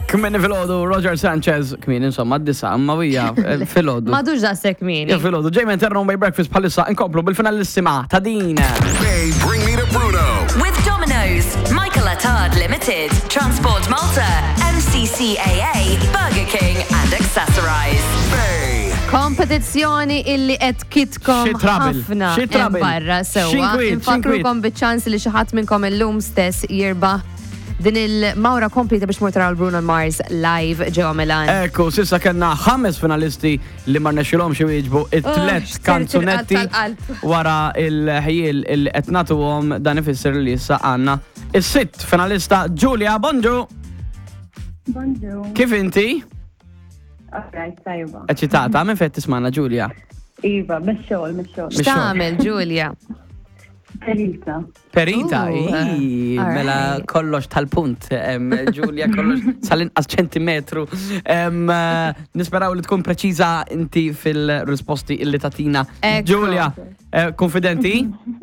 Kmini fil-ħodu Roger Sanchez, kmini insomma d-disa, ma wija fil-ħodu. Ma duġ daqsek mini. Ja fil-ħodu, ġejmen terron by breakfast bħalissa inkomplu bil-finalissima ta' din. Hey, bring me to Bruno. With Domino's, Michael Attard Limited, Transport Malta, MCCAA, Burger King and Accessorize. Hey. Kompetizzjoni illi qed kitkom ħafna barra sewwa. Infakrukom biċ-ċans li xi ħadd minnkom illum stess jirbaħ din il-mawra komplita biex mortaraw Bruno Mars live ġewwa Milan. Ekku, sissa kellna 5 finalisti li ma rnexxilhomx iwieġbu it-tlet kanzunetti wara il-ħiel il qed nagħtuhom dan ifisser li issa għandna is-sitt finalista Giulia Bonġu. Bonġu. Kif inti? Alright, tajba. Eċitata, minn fejn tismana Giulia? Iva, mis-xogħol. X'tagħmel Giulia? Perita. Perita, mela kollox tal-punt. Giulia kollox sal-inqas ċentimetru. Nisperaw li tkun preċiża inti fil-risposti illi tatina. Giulia, konfidenti?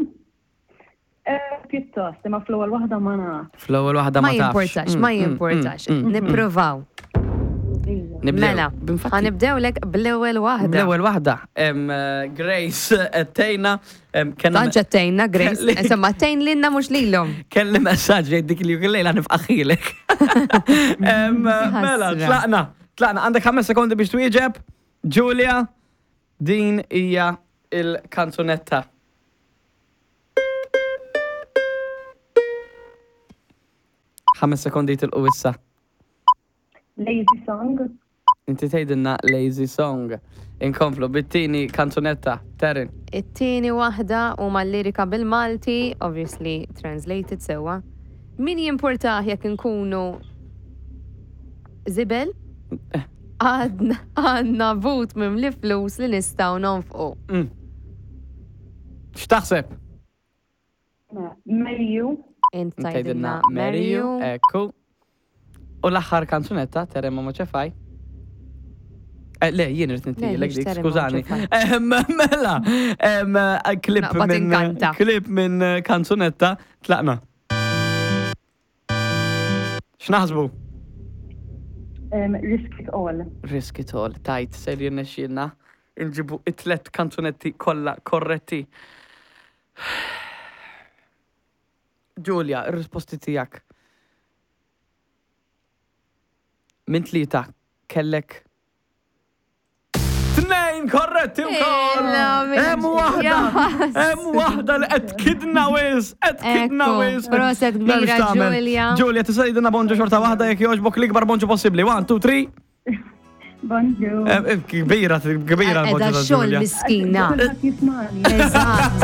Pjuttost, ma fl-ewwel waħda ma naf. Fl-ewwel waħda ma tafx. Ma jimpurtax. Nippruvaw. Mela, ħanibdewlek bl-ewwel waħda. Bl-ewwel waħda. Grace tejna. Tanċa tejna, Grace. Insomma, tejn l-inna mux lilom. Kelli messaġ dik li lejla nifqaħilek. Mela, tlaqna. Għandek 5 sekondi biex twieġeb. Giulia, din hija il-kanzunetta. Ħames sekondi tilqu issa. Lazy Song. Inti tgħidilna Lazy Song. Inkomplu bit-tieni kanzunetta, Terin. It-tieni waħda huma l-lirika bil-Malti, obviously translated sewwa. Min jimpurtah jekk inkunu żibel? Għadna vot mimli flus li nistgħu nonfqu. X'taħseb? Marju. Inti tgħidilna Marju. Ekku. U l-aħħar kanzunetta, Terin ma ċefaj. Le, jien rrit nintilek dik, skużani. Mela, klip minn kanzunetta, tlaqna. X'naħsbu? Risk It All. Risk It All, tajt, ser jirnexxielna inġibu it-tlet kanzunetti kollha korretti. Giulia, ir-risposti tiegħek. Min 3 kellek 2 korretti wkoll. Hemm waħda li qed kidna wis. Proset kbira Giulia. Giulia, tista' tgħidilna bonġu xorta waħda jekk jogħġbok l-ikbar bonġu possibbli. 1, 2, 3. Bonġu. Kbira l-bonġu ta' Giulia. Edha xogħol miskina. Jismani. Eżatt.